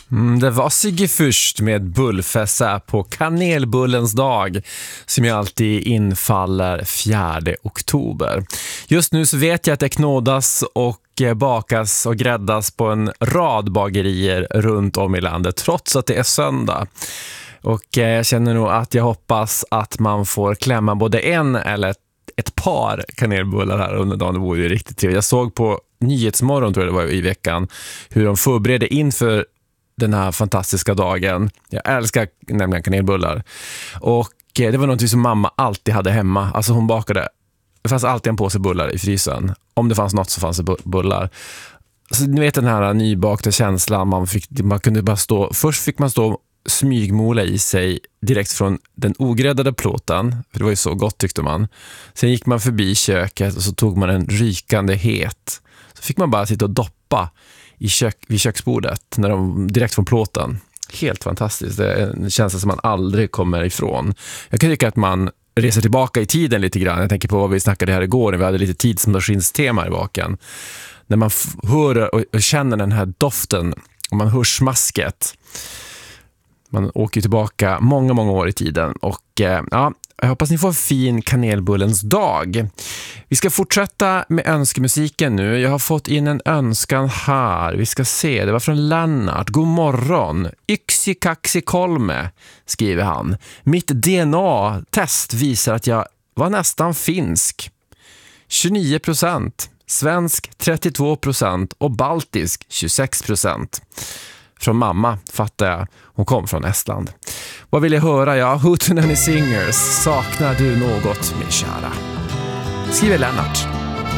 Det var Sigge först med bullfessa på kanelbullens dag som ju alltid infaller 4 oktober. Just nu så vet jag att det knådas och bakas och gräddas på en rad bagerier runt om i landet trots att det är söndag. Och jag känner nog att jag hoppas att man får klämma både en eller ett par kanelbullar här under dagen. Det vore ju riktigt trevligt. Jag såg på Nyhetsmorgon, tror jag det var i veckan, hur de förbereder inför den här fantastiska dagen. Jag älskar nämligen kanelbullar. Och det var något som mamma alltid hade hemma. Alltså hon bakade, det fanns alltid en påse bullar i frysen. Om det fanns något så fanns det bullar. Så ni vet den här nybakta känslan man kunde bara stå, först fick man stå smygmola i sig direkt från den ogräddade plåten, för det var ju så gott tyckte man. Sen gick man förbi köket och så tog man en rykande het. Så fick man bara sitta och doppa vid köksbordet direkt från plåten. Helt fantastiskt. Det är en känsla som man aldrig kommer ifrån. Jag kan tycka att man reser tillbaka i tiden lite grann. Jag tänker på vad vi snackade här igår när vi hade lite tidsmaskinstema i baken. När man hör och känner den här doften och man hör smasket. Man åker tillbaka många, många år i tiden. Och ja, jag hoppas ni får en fin kanelbullens dag. Vi ska fortsätta med önskemusiken nu. Jag har fått in en önskan här. Vi ska se, det var från Lennart. God morgon. Yksi kaksi kolme, skriver han. Mitt DNA-test visar att jag var nästan finsk. 29%. Svensk 32% och baltisk 26%. Från mamma, fattar jag. Hon kom från Estland. Vad vill jag höra? Ja, Hootenanny Singers. Saknar du något, min kära? Skriver Lennart.